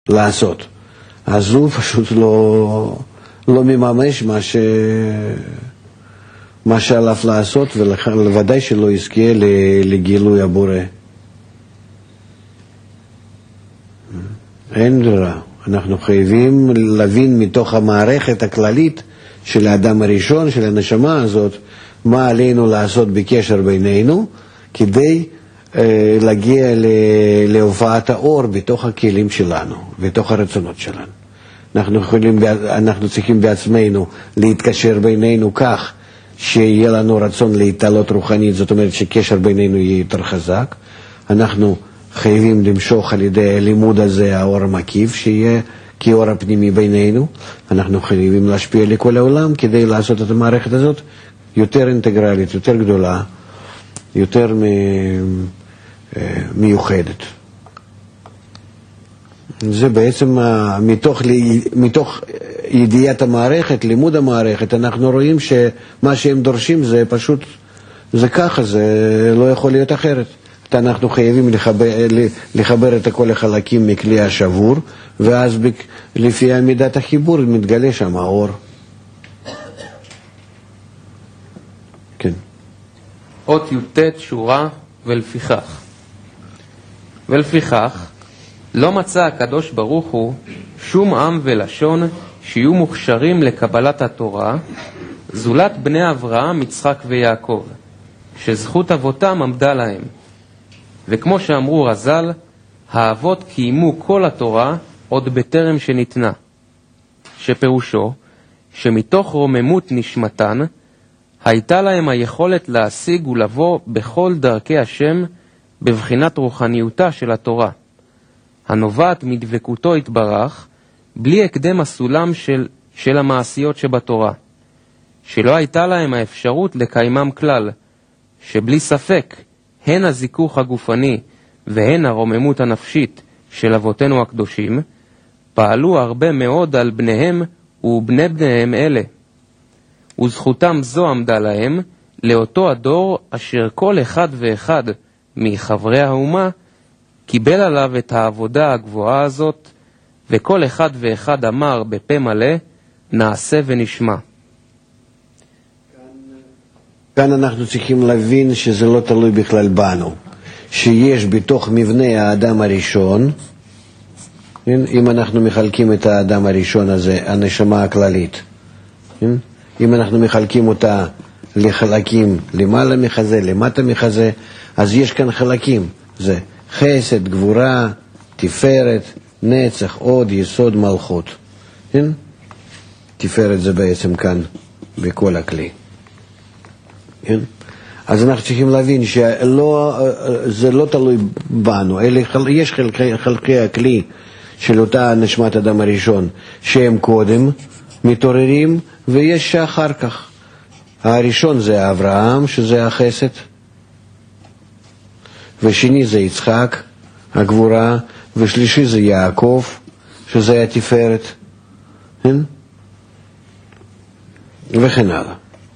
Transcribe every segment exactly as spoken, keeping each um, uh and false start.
לעשות. אז הוא פשוט לא, לא מממש מה, ש... מה שעליו לעשות, ולוודאי שלא יזכה לגילוי הבורא. אין ברירה. אנחנו חייבים להבין מתוך המערכת הכללית של האדם הראשון, של הנשמה הזאת, מה עלינו לעשות בקשר בינינו, כדי אה, להגיע ל... להופעת האור בתוך הכלים שלנו, בתוך הרצונות שלנו. אנחנו, יכולים, אנחנו צריכים בעצמנו להתקשר בינינו כך, שיהיה לנו רצון להתעלות רוחנית, זאת אומרת שקשר בינינו יהיה יותר חזק. אנחנו חייבים למשוך על ידי הלימוד הזה האור המקיף, שיהיה כאור הפנימי בינינו. אנחנו חייבים להשפיע לכל העולם כדי לעשות את המערכת הזאת יותר אינטגרלית, יותר גדולה, יותר מיוחדת. זה בעצם מתוך, מתוך ידיעת המערכת, לימוד המערכת, אנחנו רואים שמה שהם דורשים זה פשוט, זה ככה, זה לא יכול להיות אחרת. אנחנו חייבים לחבר, לחבר את כל החלקים מכלי השבור, ואז לפי עמידת החיבור מתגלה שם האור. כן. אות י"ט שורה ולפיכך. ולפיכך, לא מצא הקדוש ברוך הוא שום עם ולשון שיהיו מוכשרים לקבלת התורה, זולת בני אברהם, יצחק ויעקב, שזכות אבותם עמדה להם. וכמו שאמרו רז"ל, האבות קיימו כל התורה עוד בטרם שניתנה, שפירושו שמתוך רוממות נשמתן הייתה להם היכולת להשיג ולבוא בכל דרכי השם בבחינת רוחניותה של התורה, הנובעת מדבקותו התברך, בלי הקדם הסולם של, של המעשיות שבתורה, שלא הייתה להם האפשרות לקיימם כלל, שבלי ספק הן הזיכוך הגופני והן הרוממות הנפשית של אבותינו הקדושים, פעלו הרבה מאוד על בניהם ובני בניהם אלה. וזכותם זו עמדה להם לאותו הדור אשר כל אחד ואחד מחברי האומה קיבל עליו את העבודה הגבוהה הזאת, וכל אחד ואחד אמר בפה מלא, נעשה ונשמע. כאן אנחנו צריכים להבין שזה לא תלוי בכלל בנו, שיש בתוך מבנה האדם הראשון, אם אנחנו מחלקים את האדם הראשון הזה, הנשמה הכללית, אם אנחנו מחלקים אותה לחלקים למעלה מחזה, למטה מחזה, אז יש כאן חלקים, זה חסד, גבורה, תפארת, נצח, עוד, יסוד, מלכות. תפארת זה בעצם כאן בכל הכלי. אז אנחנו צריכים להבין שזה לא תלוי בנו, אלא יש חלקי, חלקי הכלי של אותה נשמת אדם הראשון שהם קודם מתעוררים, ויש שאחר כך. הראשון זה אברהם, שזה החסד, ושני זה יצחק, הגבורה, ושלישי זה יעקב, שזה התפארת, וכן הלאה.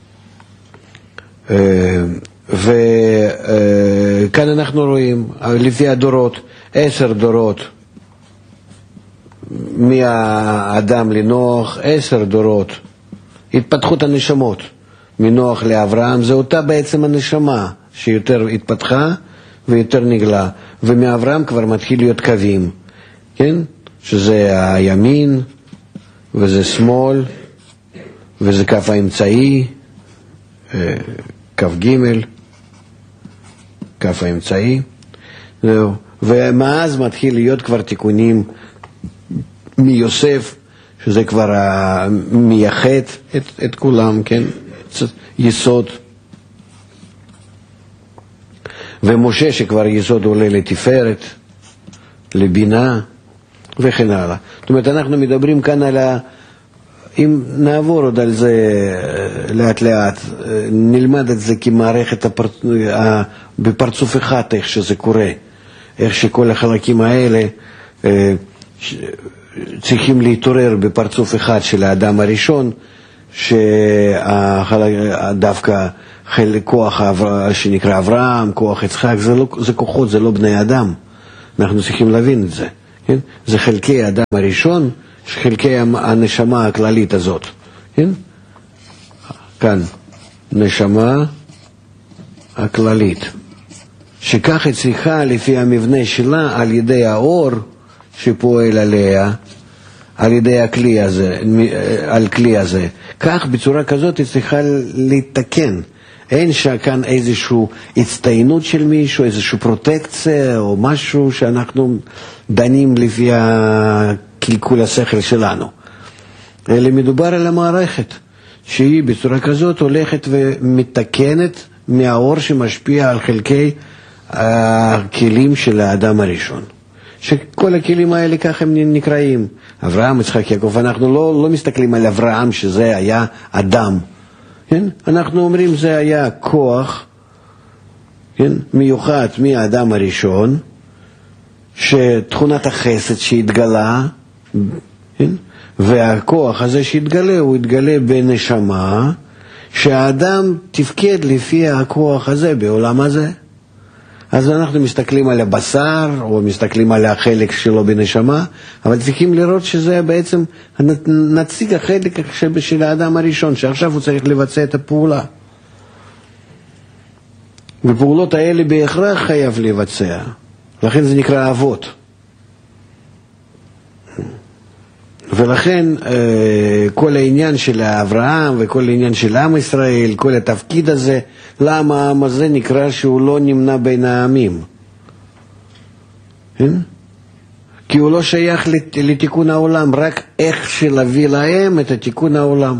וכאן אנחנו רואים, לפי הדורות, עשר דורות מהאדם לנוח, עשר דורות, התפתחות הנשמות, מנוח לאברהם, זה אותה בעצם הנשמה שיותר התפתחה ויותר נגלה, ומאברהם כבר מתחיל להיות קווים, כן? שזה הימין, וזה שמאל, וזה כף האמצעי, כף ג', כף האמצעי, זהו. ומאז מתחיל להיות כבר תיקונים מיוסף, שזה כבר מייחד את, את כולם, כן? יסוד. ומשה שכבר יסוד עולה לתפארת, לבינה, וכן הלאה. זאת אומרת, אנחנו מדברים כאן על ה... אם נעבור עוד על זה לאט לאט, נלמד את זה כמערכת הפר... בפרצוף אחד, איך שזה קורה, איך שכל החלקים האלה צריכים להתעורר בפרצוף אחד של האדם הראשון, שדווקא כוח שנקרא אברהם, כוח יצחק, זה, לא, זה כוחות, זה לא בני אדם. אנחנו צריכים להבין את זה. כן? זה חלקי האדם הראשון, חלקי הנשמה הכללית הזאת. כן? כאן, נשמה הכללית. שכך היא צריכה לפי המבנה שלה על ידי האור שפועל עליה, על ידי הכלי הזה, על כלי הזה. כך בצורה כזאת היא צריכה להתקן. אין כאן איזושהי הצטיינות של מישהו, איזושהי פרוטקציה או משהו שאנחנו דנים לפי קלקול השכל שלנו. אלא מדובר על המערכת, שהיא בצורה כזאת הולכת ומתקנת מהאור שמשפיע על חלקי הכלים של האדם הראשון. שכל הכלים האלה כך הם נקראים. אברהם, יצחק, יעקב, אנחנו לא, לא מסתכלים על אברהם שזה היה אדם. כן? אנחנו אומרים זה היה כוח, כן? מיוחד מהאדם הראשון, שתכונת החסד שהתגלה, כן? והכוח הזה שהתגלה, הוא התגלה בנשמה, שהאדם תפקד לפי הכוח הזה בעולם הזה. אז אנחנו מסתכלים על הבשר, או מסתכלים על החלק שלו בנשמה, אבל צריכים לראות שזה בעצם נציג החלק של האדם הראשון, שעכשיו הוא צריך לבצע את הפעולה. ופעולות האלה בהכרח חייב לבצע, לכן זה נקרא אבות. ולכן כל העניין של אברהם וכל העניין של עם ישראל, כל התפקיד הזה, למה העם הזה נקרא שהוא לא נמנה בין העמים? כן? כי הוא לא שייך לתיקון העולם, רק איך שלהביא להם את התיקון העולם.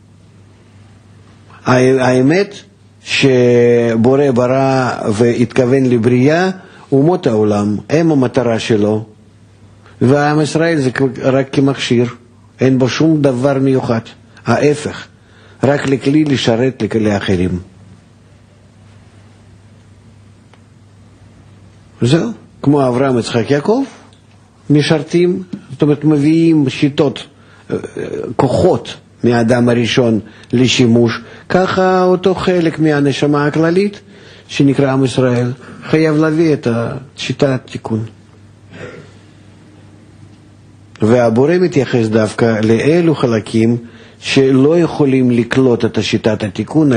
האמת שבורא ברא והתכוון לבריאה, אומות העולם, הם המטרה שלו. והעם ישראל זה רק כמכשיר, אין בו שום דבר מיוחד, ההפך, רק לכלי לשרת לכלי אחרים. זהו, כמו אברהם, יצחק, יעקב, משרתים, זאת אומרת מביאים שיטות, כוחות מהאדם הראשון לשימוש, ככה אותו חלק מהנשמה הכללית שנקרא עם ישראל, חייב להביא את שיטת התיקון. והבורא מתייחס דווקא לאלו חלקים שלא יכולים לקלוט את שיטת התיקון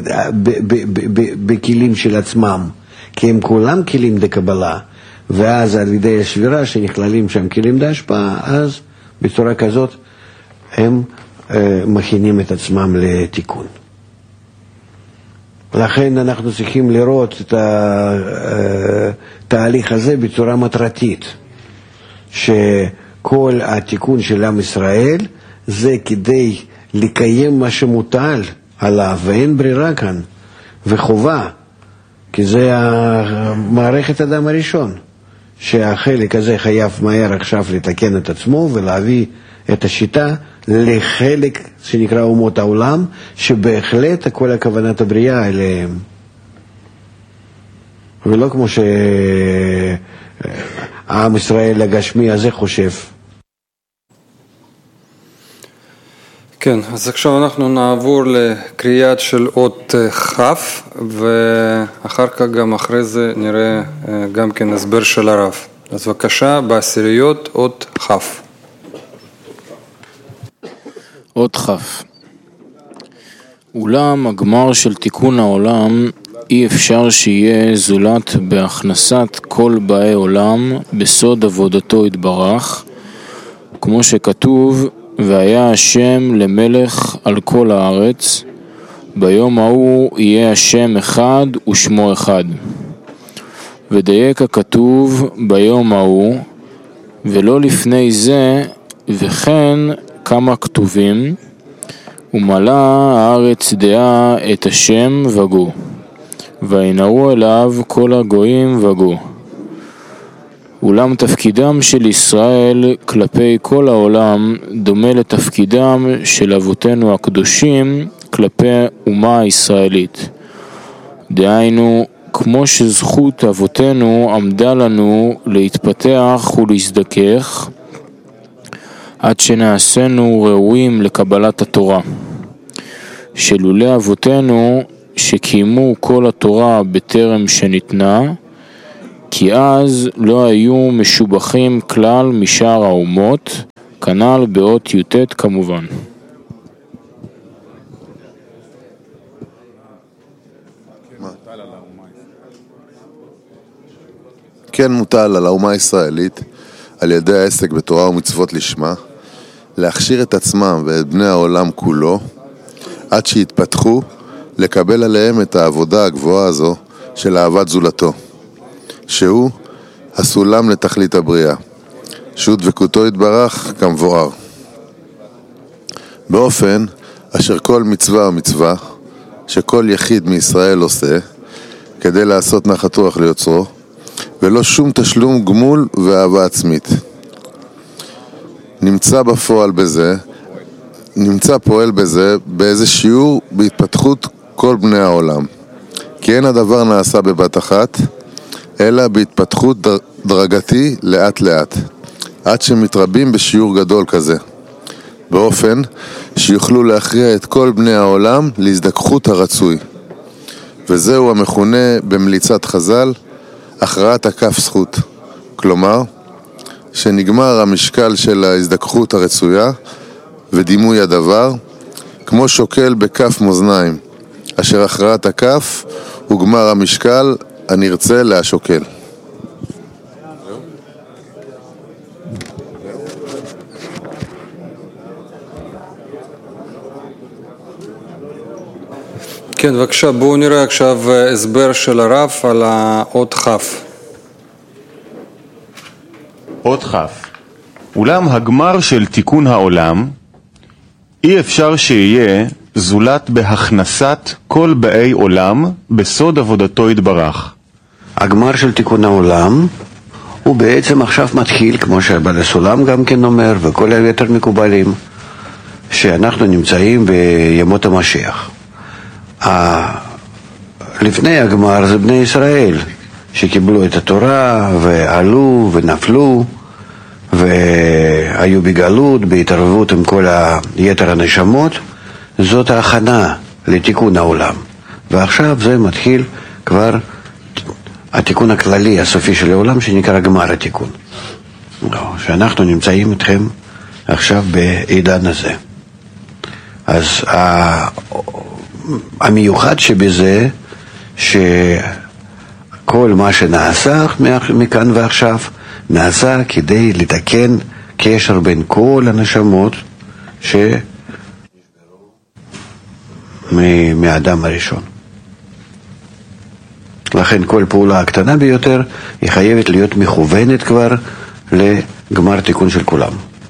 בכלים של עצמם, כי הם כולם כלים דקבלה, ואז על ידי השבירה שנכללים שם כלים דהשפעה, אז בצורה כזאת הם מכינים את עצמם לתיקון. לכן אנחנו צריכים לראות את התהליך הזה בצורה מטרתית, ש כל התיקון של עם ישראל זה כדי לקיים מה שמוטל עליו, ואין ברירה כאן, וחובה, כי זה מערכת אדם הראשון, שהחלק הזה חייב מהר עכשיו לתקן את עצמו ולהביא את השיטה לחלק שנקרא אומות העולם, שבהחלט כל הכוונת הבריאה אליהם. ולא כמו שהעם ישראל הגשמי הזה חושב. כן, אז עכשיו אנחנו נעבור לקריאת של אות חף, ואחר כך גם אחרי זה נראה גם כן הסבר של הרב. אז בבקשה, בעשיריות אות חף. אות חף. אולם הגמר של תיקון העולם אי אפשר שיהיה זולת בהכנסת כל באי עולם בסוד עבודתו יתברך, כמו שכתוב, והיה השם למלך על כל הארץ, ביום ההוא יהיה השם אחד ושמו אחד. ודייק הכתוב ביום ההוא, ולא לפני זה, וכן כמה כתובים, ומלא הארץ דעה את השם וגו, וינערו אליו כל הגויים וגו. אולם תפקידם של ישראל כלפי כל העולם דומה לתפקידם של אבותינו הקדושים כלפי אומה הישראלית. דהיינו, כמו שזכות אבותינו עמדה לנו להתפתח ולהזדכך, עד שנעשינו ראויים לקבלת התורה. שלולא אבותינו שקיימו כל התורה בטרם שניתנה, כי אז לא היו משובחים כלל משאר האומות, כנ"ל באות י"ט כמובן. כן מוטל על האומה הישראלית, על ידי העסק בתורה ומצוות לשמה, להכשיר את עצמם ואת בני העולם כולו, עד שיתפתחו לקבל עליהם את העבודה הגבוהה הזו של אהבת זולתו, שהוא הסולם לתכלית הבריאה, שהוא דבקותו יתברך כמבואר. באופן אשר כל מצווה ומצווה שכל יחיד מישראל עושה, כדי לעשות נחת רוח ליוצרו, ולא שום תשלום גמול ואהבה עצמית. נמצא בפועל בזה, נמצא פועל בזה באיזה שיעור בהתפתחות כל בני העולם. כי אין הדבר נעשה בבת אחת, אלא בהתפתחות דרגתי לאט לאט, עד שמתרבים בשיעור גדול כזה, באופן שיוכלו להכריע את כל בני העולם להזדככות הרצוי. וזהו המכונה במליצת חז"ל, הכרעת הכף זכות. כלומר, שנגמר המשקל של ההזדככות הרצויה ודימוי הדבר, כמו שוקל בכף מאזניים, אשר הכרעת הכף הוא גמר המשקל הנרצה להשוקל. כן, בבקשה, בואו נראה עכשיו הסבר של הרב על האות חף. אות חף. אולם הגמר של תיקון העולם אי אפשר שיהיה זולת בהכנסת כל באי עולם בסוד עבודתו יתברך. הגמר של תיקון העולם הוא בעצם עכשיו מתחיל, כמו שבעל הסולם גם כן אומר, וכל היתר מקובלים, שאנחנו נמצאים בימות המשיח. לפני הגמר זה בני ישראל שקיבלו את התורה ועלו ונפלו והיו בגלות, בהתערבות עם כל היתר הנשמות. זאת ההכנה לתיקון העולם, ועכשיו זה מתחיל כבר התיקון הכללי הסופי של העולם שנקרא גמר התיקון, שאנחנו נמצאים איתכם עכשיו בעידן הזה. אז המיוחד שבזה שכל מה שנעשה מכאן ועכשיו נעשה כדי לתקן קשר בין כל הנשמות ש... מהאדם הראשון. לכן כל פעולה הקטנה ביותר היא חייבת להיות מכוונת כבר לגמר תיקון של כולם.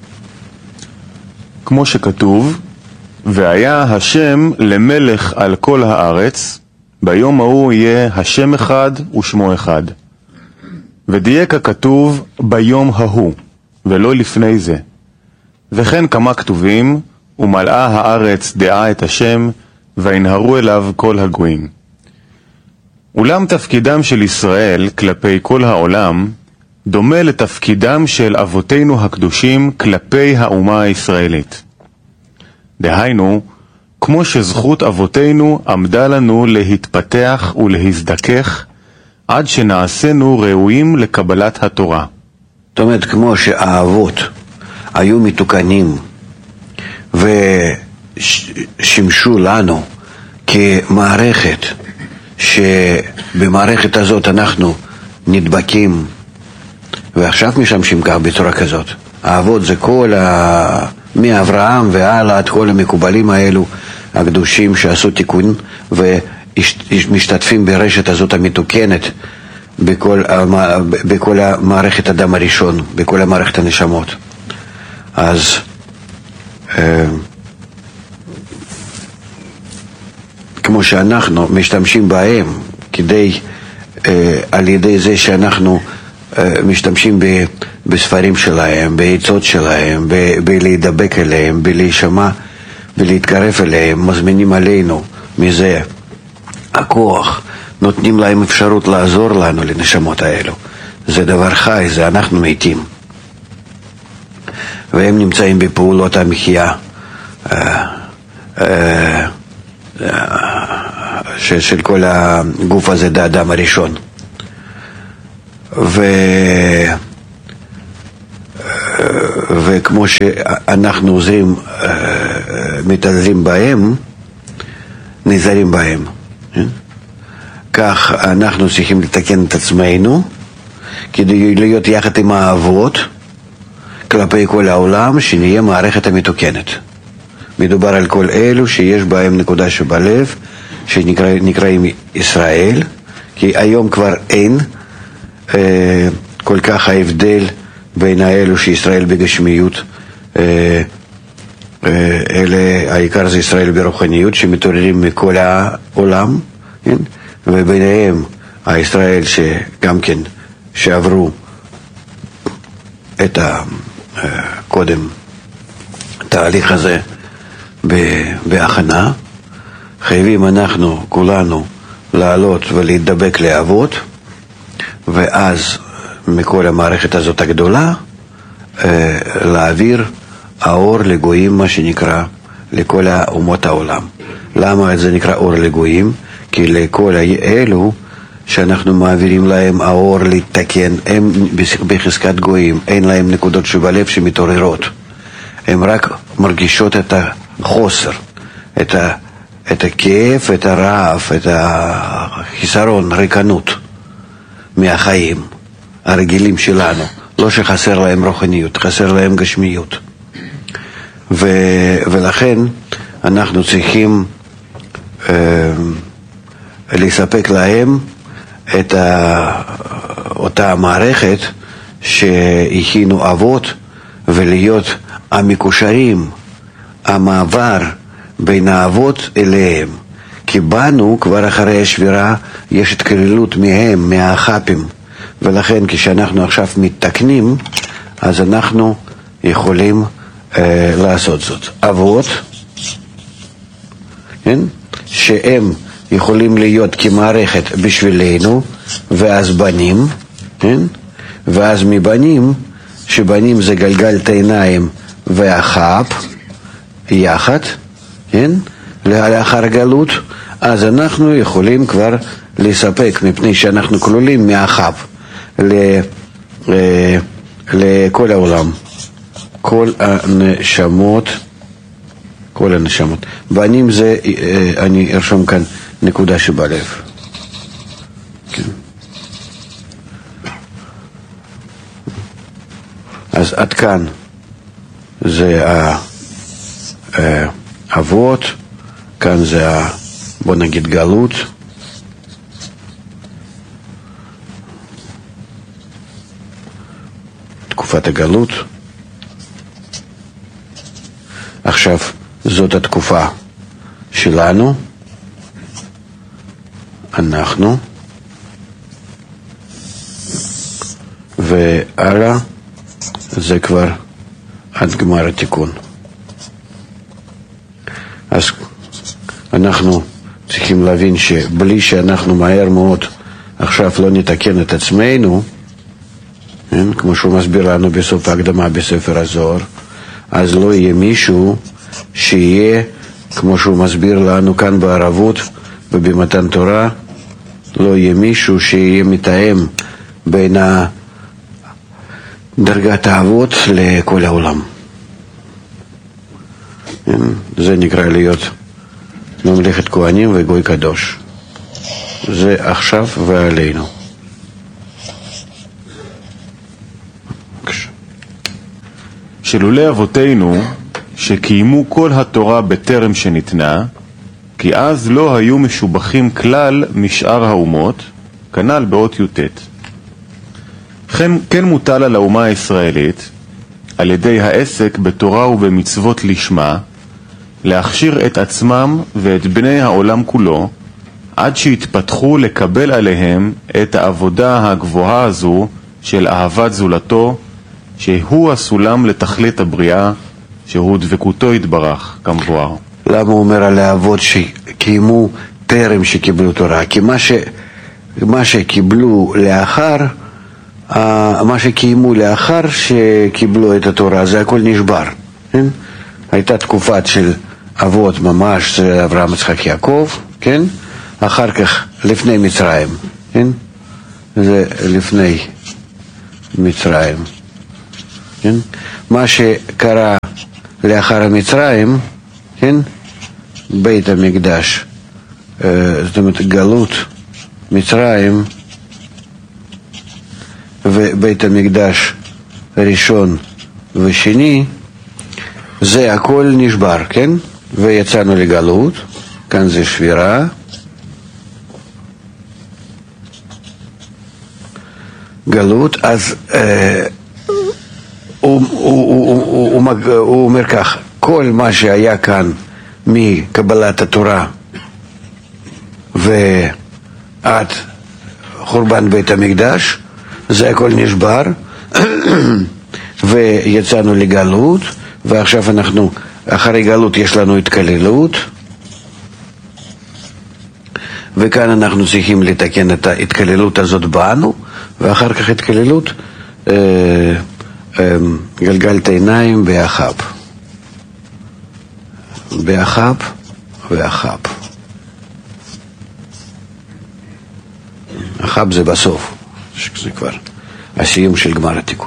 כמו שכתוב, והיה השם למלך על כל הארץ, ביום ההוא יהיה השם אחד ושמו אחד. ודייק הכתוב ביום ההוא, ולא לפני זה. וכן כמה כתובים, ומלאה הארץ דעה את השם, וינהרו אליו כל הגויים. אולם תפקידם של ישראל כלפי כל העולם דומה לתפקידם של אבותינו הקדושים כלפי האומה הישראלית. דהיינו, כמו שזכות אבותינו עמדה לנו להתפתח ולהזדכך עד שנעשינו ראויים לקבלת התורה. זאת אומרת, כמו שהאבות היו מתוקנים ושימשו לנו כמערכת, שבמערכת הזאת אנחנו נדבקים, ועכשיו משמשים כך בצורה כזאת. האבות זה כל ה... מאברהם והלאה עד כל המקובלים האלו הקדושים שעשו תיקון ומשתתפים ברשת הזאת המתוקנת בכל, בכל המערכת אדם הראשון, בכל המערכת הנשמות. אז כמו שאנחנו משתמשים בהם כדי, על ידי זה שאנחנו משתמשים בספרים שלהם, בעצות שלהם, בלהידבק אליהם, בלהישמע ולהתקרב אליהם, מזמינים עלינו מזה הכוח, נותנים להם אפשרות לעזור לנו לנשמות האלו. זה דבר חי, זה אנחנו מתים, והם נמצאים בפעולות המחיה של כל הגוף הזה, האדם הראשון. ו... וכמו שאנחנו עוזרים, מתעזרים בהם, נזהרים בהם. כך אנחנו צריכים לתקן את עצמנו, כדי להיות יחד עם האבות, כלפי כל העולם, שנהיה מערכת המתוקנת. מדובר על כל אלו שיש בהם נקודה שבלב, שנקראים ישראל, כי היום כבר אין אה, כל כך ההבדל בין האלו שישראל בגשמיות, אה, אה, אלה, העיקר זה ישראל ברוחניות, שמתעוררים מכל העולם, כן? וביניהם הישראל שגם כן, שעברו את ה, אה, קודם תהליך הזה בהכנה, חייבים אנחנו כולנו לעלות ולהתדבק לאבות, ואז מכל המערכת הזאת הגדולה להעביר האור לגויים, מה שנקרא, לכל אומות העולם. למה זה נקרא אור לגויים? כי לכל אלו שאנחנו מעבירים להם האור להתתקן, הם בחזקת גויים, אין להם נקודות שבלב שמתעוררות, הם רק מרגישות את החוסר, את ה את הכאב, את הרעב, את החיסרון, ריקנות מהחיים הרגילים שלנו. לא שחסר להם רוחניות, חסר להם גשמיות. ו, ולכן אנחנו צריכים אה, לספק להם את ה, אותה המערכת שהכינו אבות, ולהיות המקושרים, המעבר בין האבות אליהם. כי בנו כבר אחרי השבירה יש התקללות מהם, מהחפים, ולכן כשאנחנו עכשיו מתקנים, אז אנחנו יכולים אה, לעשות זאת. אבות, כן? שהם יכולים להיות כמערכת בשבילנו, ואז בנים, כן? ואז מבנים, שבנים זה גלגל את העיניים והחפ יחד, כן? לאחר גלות, אז אנחנו יכולים כבר לספק, מפני שאנחנו כלולים מהחפ לכל העולם, כל הנשמות, כל הנשמות. בנים זה, אני ארשום כאן נקודה שבלב. כן. אז עד כאן זה האבות, כאן זה, בוא נגיד, גלות. תקופת הגלות. עכשיו זאת התקופה שלנו, אנחנו, והלאה זה כבר עד גמר התיקון. אז אנחנו צריכים להבין שבלי שאנחנו מהר מאוד עכשיו לא נתקן את עצמנו, כן? כמו שהוא מסביר לנו בסוף ההקדמה בספר הזוהר, אז לא יהיה מישהו שיהיה, כמו שהוא מסביר לנו כאן בערבות ובמתן תורה, לא יהיה מישהו שיהיה מתאם בין דרגת האבות לכל העולם. כן? זה נקרא להיות ממלכת כהנים וגוי קדוש. זה עכשיו ועלינו. שלולא אבותינו שקיימו כל התורה בטרם שניתנה, כי אז לא היו משובחים כלל משאר האומות, כנ"ל באות י"ט. כן, כן מוטל על האומה הישראלית, על ידי העסק בתורה ובמצוות לשמה, להכשיר את עצמם ואת בני העולם כולו, עד שיתפתחו לקבל עליהם את העבודה הגבוהה הזו של אהבת זולתו, שהוא הסולם לתכלית הבריאה, שהוא דבקותו יתברך, כמבואר. למה הוא אומר על האבות שקיימו טרם שקיבלו תורה? כי מה, ש... מה שקיבלו לאחר, מה שקיימו לאחר שקיבלו את התורה, זה הכל נשבר. כן? הייתה תקופת של אבות ממש, זה אברהם יצחק יעקב, כן? אחר כך לפני מצרים, כן? זה לפני מצרים. כן? מה שקרה לאחר המצרים, כן? בית המקדש, זאת אומרת גלות מצרים ובית המקדש ראשון ושני, זה הכל נשבר, כן? ויצאנו לגלות, כאן זה שבירה, גלות, אז אה, הוא, הוא, הוא, הוא, הוא, הוא אומר כך, כל מה שהיה כאן מקבלת התורה ועד חורבן בית המקדש, זה הכל נשבר ויצאנו לגלות, ועכשיו אנחנו, אחרי גלות יש לנו התקללות, וכאן אנחנו צריכים לתקן את ההתקללות הזאת בנו, ואחר כך התקללות אה, אה, גלגלת עיניים באחב. באחב ואחב. אחב זה בסוף, זה כבר הסיום של גמר התיקון.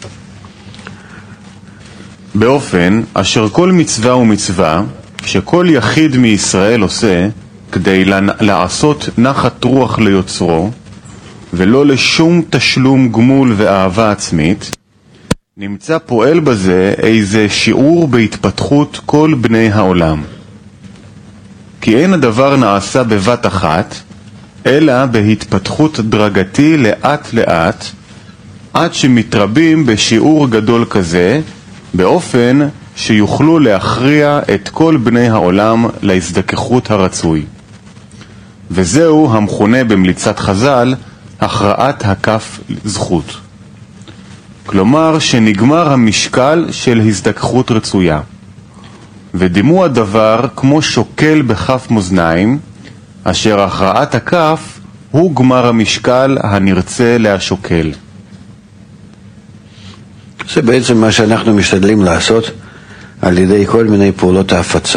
באופן אשר כל מצווה ומצווה שכל יחיד מישראל עושה כדי לעשות נחת רוח ליוצרו ולא לשום תשלום גמול ואהבה עצמית, נמצא פועל בזה איזה שיעור בהתפתחות כל בני העולם. כי אין הדבר נעשה בבת אחת, אלא בהתפתחות דרגתי לאט לאט, עד שמתרבים בשיעור גדול כזה, באופן שיוכלו להכריע את כל בני העולם להזדככות הרצוי. וזהו המכונה במליצת חז"ל הכרעת הכף זכות. כלומר שנגמר המשקל של הזדככות רצויה. ודימו הדבר כמו שוקל בכף מאזניים, אשר הכרעת הכף הוא גמר המשקל הנרצה להשוקל. זה בעצם מה שאנחנו משתדלים לעשות על ידי כל מיני פעולות ההפצה.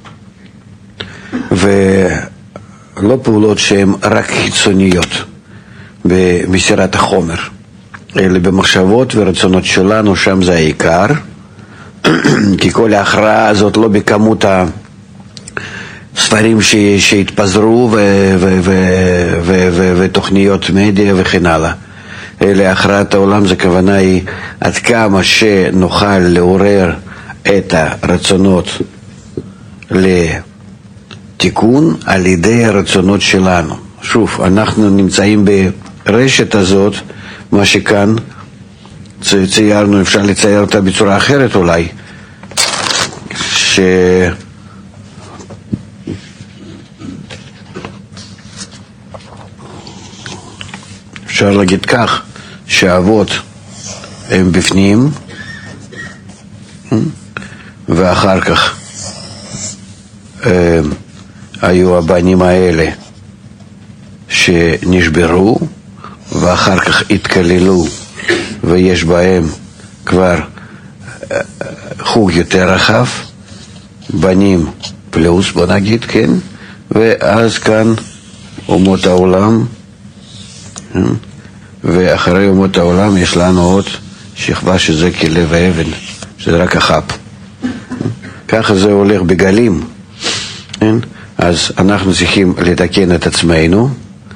ולא פעולות שהן רק חיצוניות במסירת החומר, אלא במחשבות ורצונות שלנו, שם זה העיקר. כי כל ההכרעה הזאת לא בכמות הספרים שהתפזרו ותוכניות מדיה וכן הלאה. אלא הכרעת העולם, זה כוונה היא עד כמה שנוכל לעורר את הרצונות לתיקון על ידי הרצונות שלנו. שוב, אנחנו נמצאים ברשת הזאת, מה שכאן ציירנו, אפשר לצייר אותה בצורה אחרת אולי, ש... אפשר להגיד כך, שהאבות הם בפנים, ואחר כך אה, היו הבנים האלה שנשברו, ואחר כך התקללו, ויש בהם כבר חוג יותר רחב, בנים פלוס, בוא נגיד, כן? ואז כאן אומות העולם, ואחרי אומות העולם יש לנו עוד שכבה שזה כלב האבן, שזה רק החפ. ככה זה הולך בגלים. אז אנחנו צריכים לתקן את עצמנו,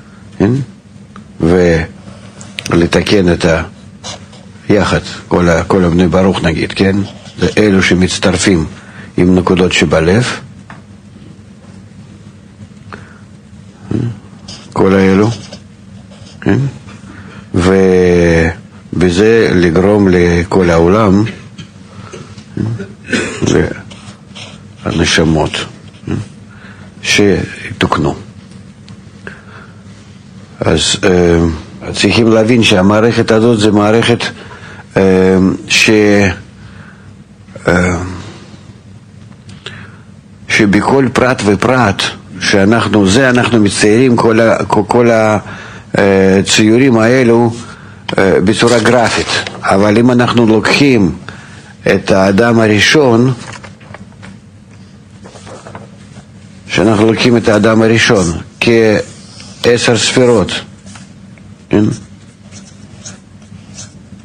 ולתקן את ה... יחד, כל, ה... כל הבני ברוך נגיד, כן? זה אלו שמצטרפים עם נקודות שבלב, כל האלו, כן? ובזה לגרום לכל העולם, לנשמות שתוקנו. אז uh, צריכים להבין שהמערכת הזאת זה מערכת uh, ש... uh, שבכל פרט ופרט שאנחנו, זה אנחנו מציירים כל, ה, כל הציורים האלו uh, בצורה גרפית. אבל אם אנחנו לוקחים את האדם הראשון, שאנחנו לוקחים את האדם הראשון כעשר ספירות, כן?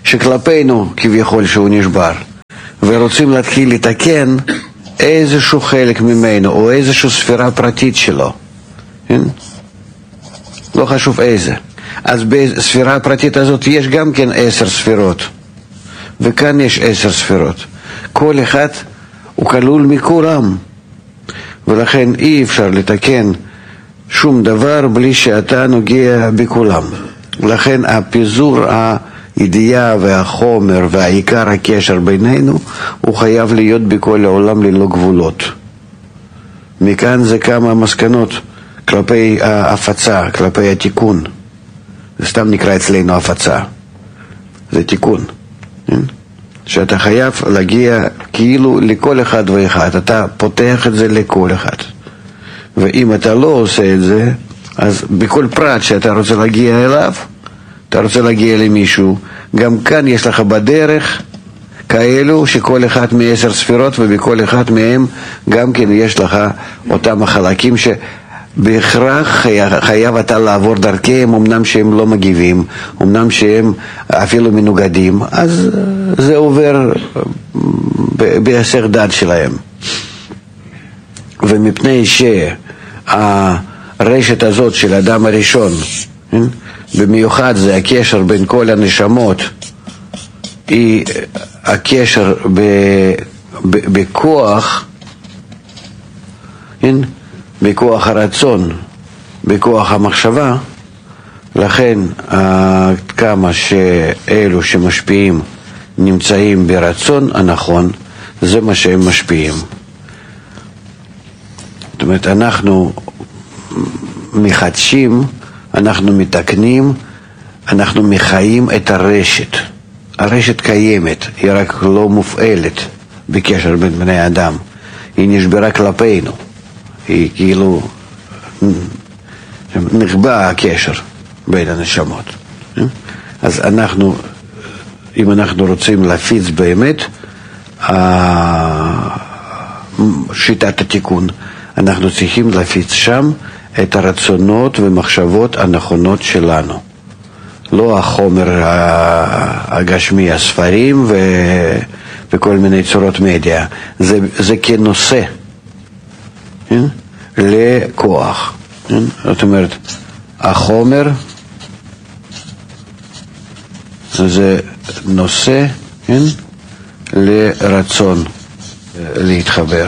שכלפינו כביכול שהוא נשבר, ורוצים להתחיל לתקן איזשהו חלק ממנו, או איזושהי ספירה פרטית שלו. כן? לא חשוב איזה. אז בספירה הפרטית הזאת יש גם כן עשר ספירות. וכאן יש עשר ספירות. כל אחד הוא כלול מכולם. ולכן אי אפשר לתקן שום דבר בלי שאתה נוגע בכולם. לכן הפיזור הידיעה והחומר והעיקר הקשר בינינו הוא חייב להיות בכל העולם ללא גבולות. מכאן זה כמה מסקנות כלפי ההפצה, כלפי התיקון. זה סתם נקרא אצלנו הפצה. זה תיקון. שאתה חייב להגיע כאילו לכל אחד ואחד. אתה פותח את זה לכל אחד. ואם אתה לא עושה את זה, אז בכל פרט שאתה רוצה להגיע אליו, אתה רוצה להגיע למישהו, גם כאן יש לך בדרך כאלו שכל אחד מעשר ספירות, ובכל אחד מהם גם כן יש לך אותם החלקים שבהכרח חייב אתה לעבור דרכם, אמנם שהם לא מגיבים, אמנם שהם אפילו מנוגדים, אז זה עובר בהיסח דעת שלהם. ומפני שהרשת הזאת של האדם הראשון, במיוחד זה הקשר בין כל הנשמות, היא הקשר ב, ב, בכוח, בכוח הרצון, בכוח המחשבה. לכן כמה שאלו שמשפיעים נמצאים ברצון הנכון, זה מה שהם משפיעים. זאת אומרת, אנחנו מחדשים, אנחנו מתקנים, אנחנו מחיים את הרשת. הרשת קיימת, היא רק לא מופעלת בקשר בין בני אדם. היא נשברה כלפינו. היא כאילו נחבא הקשר בין הנשמות. אז אנחנו, אם אנחנו רוצים להפיץ באמת שיטת התיקון, אנחנו צריכים להפיץ שם את הרצונות ומחשבות הנכונות שלנו. לא החומר הגשמי, הספרים ו... וכל מיני צורות מדיה. זה, זה כנושא כן? לכוח. כן? זאת אומרת, החומר זה נושא כן? לרצון להתחבר.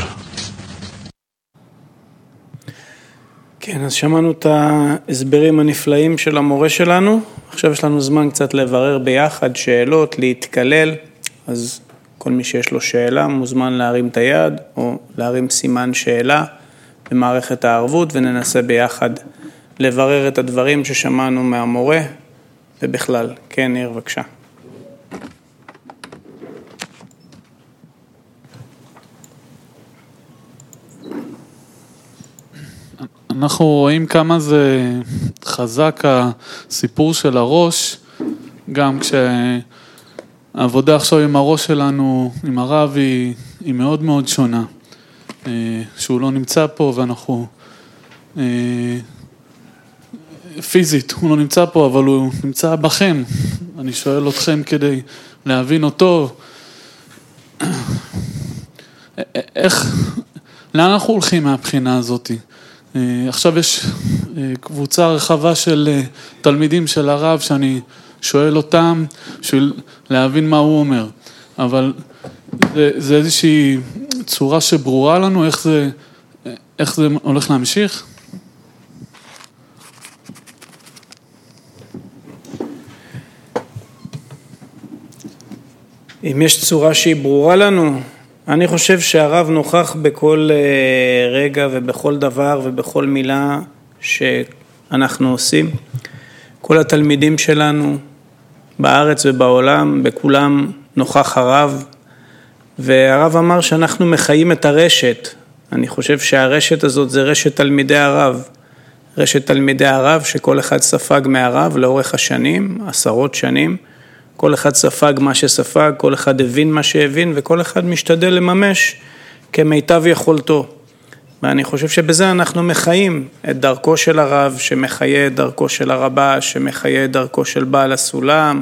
כן, אז שמענו את ההסברים הנפלאים של המורה שלנו. עכשיו יש לנו זמן קצת לברר ביחד שאלות, להתקלל. אז כל מי שיש לו שאלה מוזמן להרים את היד או להרים סימן שאלה במערכת הערבות, וננסה ביחד לברר את הדברים ששמענו מהמורה ובכלל. כן, ניר, בבקשה. אנחנו רואים כמה זה חזק הסיפור של הראש, גם כשהעבודה עכשיו עם הראש שלנו, עם הרב, היא, היא מאוד מאוד שונה. שהוא לא נמצא פה ואנחנו, פיזית הוא לא נמצא פה, אבל הוא נמצא בכם. אני שואל אתכם כדי להבין אותו. איך, לאן אנחנו הולכים מהבחינה הזאת? עכשיו יש קבוצה רחבה של תלמידים של הרב שאני שואל אותם בשביל להבין מה הוא אומר, אבל זה, זה איזושהי צורה שברורה לנו איך זה, איך זה הולך להמשיך? אם יש צורה שהיא ברורה לנו, אני חושב שהרב נוכח בכל רגע ובכל דבר ובכל מילה שאנחנו עושים. כל התלמידים שלנו בארץ ובעולם, בכולם נוכח הרב. והרב אמר שאנחנו מחיים את הרשת. אני חושב שהרשת הזאת זה רשת תלמידי הרב. רשת תלמידי הרב שכל אחד ספג מהרב לאורך השנים, עשרות שנים. כל אחד ספג מה שספג, כל אחד הבין מה שהבין, וכל אחד משתדל לממש כמיטב יכולתו. ואני חושב שבזה אנחנו מחיים את דרכו של הרב, שמחיה את דרכו של הרבה, שמחיה את דרכו של בעל הסולם,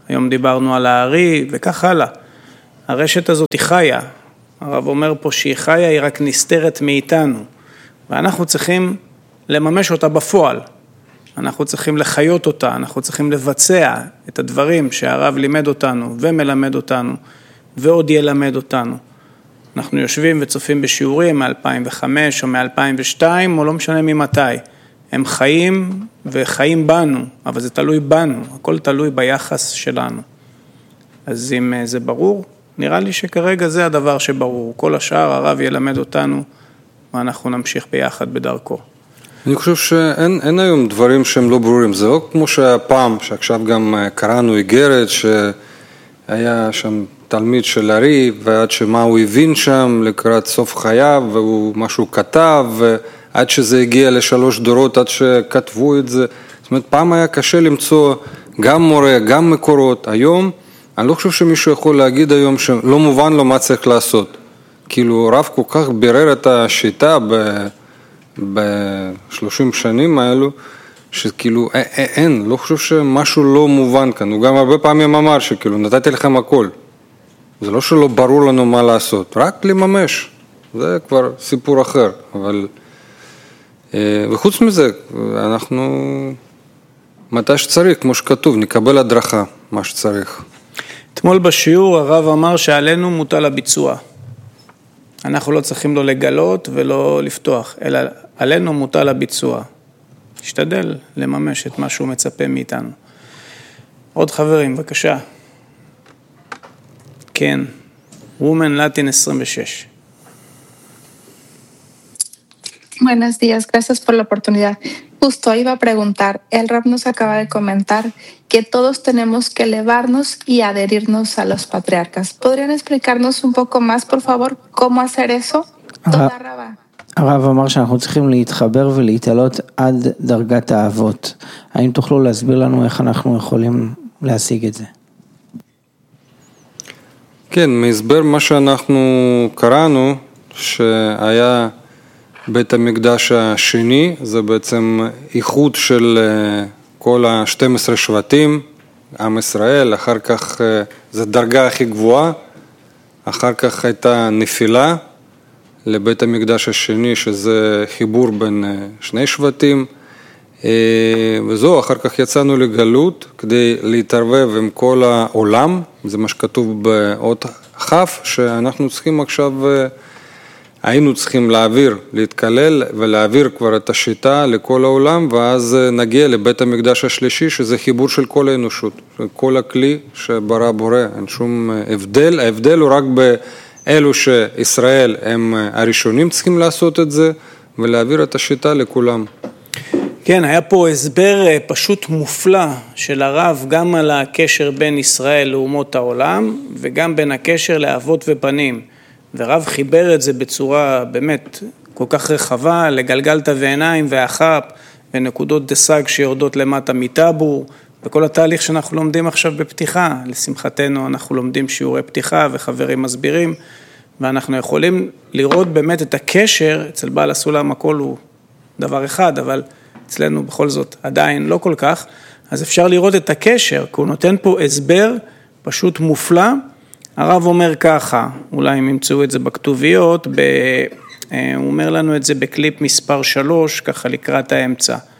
היום דיברנו על הארי וכך הלאה. הרשת הזאת היא חיה. הרב אומר פה שהיא חיה, היא רק נסתרת מאיתנו. ואנחנו צריכים לממש אותה בפועל. אנחנו צריכים לחיות אותה, אנחנו צריכים לבצע את הדברים שהרב לימד אותנו ומלמד אותנו ועוד ילמד אותנו. אנחנו יושבים וצופים בשיעורים מ-אלפיים וחמש או מ-אלפיים ושתיים או לא משנה ממתי. הם חיים וחיים בנו, אבל זה תלוי בנו, הכל תלוי ביחס שלנו. אז אם זה ברור, נראה לי שכרגע זה הדבר שברור. כל השאר הרב ילמד אותנו ואנחנו נמשיך ביחד בדרכו. אני חושב שאין אין היום דברים שהם לא ברורים, זה לא כמו שהפעם, שעכשיו גם קראנו איגרת, שהיה שם תלמיד של ארי, ועד שמה הוא הבין שם לקראת סוף חייו, והוא משהו כתב, ועד שזה הגיע לשלוש דורות, עד שכתבו את זה. זאת אומרת, פעם היה קשה למצוא גם מורה, גם מקורות. היום, אני לא חושב שמישהו יכול להגיד היום שלא מובן לו מה צריך לעשות. כאילו, רב כל כך בירר את השיטה ב... בשלושים שנים האלו, שכאילו אין, לא חושב שמשהו לא מובן כאן. הוא גם הרבה פעמים אמר שכאילו נתתי לכם הכל. זה לא שלא ברור לנו מה לעשות, רק לממש. זה כבר סיפור אחר. אבל, וחוץ מזה, אנחנו מתי שצריך, כמו שכתוב, נקבל הדרכה, מה שצריך. אתמול בשיעור הרב אמר שעלינו מוטל הביצוע. אנחנו לא צריכים לא לגלות ולא לפתוח, אלא עלינו מוטל הביצוע. תשתדל לממש את מה שהוא מצפה מאיתנו. עוד חברים, בבקשה. כן, וומן לטין עשרים ושש. Buenos días, gracias por la oportunidad. Justo iba a preguntar, el Rab nos acaba de comentar que todos tenemos que elevarnos y adherirnos a los patriarcas. ¿Podrían explicarnos un poco más, por favor, cómo hacer eso? תודה רבה. הרב אמר שאנחנו צריכים להתחבר ולהתעלות עד דרגת האבות. האם תוכלו להסביר לנו איך אנחנו יכולים להשיג את זה? כן, מהסבר מה שאנחנו קראנו, שהיה בית המקדש השני, זה בעצם איחוד של כל ה-שנים עשר שבטים, עם ישראל, אחר כך זה דרגה הכי גבוהה, אחר כך הייתה נפילה לבית המקדש השני, שזה חיבור בין שני שבטים, וזהו, אחר כך יצאנו לגלות כדי להתערבב עם כל העולם, זה מה שכתוב באות חף, שאנחנו צריכים עכשיו, היינו צריכים להעביר, להתקלל ולהעביר כבר את השיטה לכל העולם, ואז נגיע לבית המקדש השלישי, שזה חיבור של כל האנושות, כל הכלי שברא בורא, אין שום הבדל, ההבדל הוא רק באלו שישראל הם הראשונים צריכים לעשות את זה, ולהעביר את השיטה לכולם. כן, היה פה הסבר פשוט מופלא של הרב, גם על הקשר בין ישראל לאומות העולם, וגם בין הקשר לאבות ובנים. ורב חיבר את זה בצורה באמת כל כך רחבה, לגלגלתא ועיניים והחפ, ונקודות דסג שיורדות למטה מטבור, וכל התהליך שאנחנו לומדים עכשיו בפתיחה. לשמחתנו אנחנו לומדים שיעורי פתיחה וחברים מסבירים, ואנחנו יכולים לראות באמת את הקשר, אצל בעל הסולם הכל הוא דבר אחד, אבל אצלנו בכל זאת עדיין לא כל כך, אז אפשר לראות את הקשר, כי הוא נותן פה הסבר פשוט מופלא. הרב אומר ככה, אולי אם ימצאו את זה בכתוביות, ב... הוא אומר לנו את זה בקליפ מספר שלוש, ככה לקראת האמצע.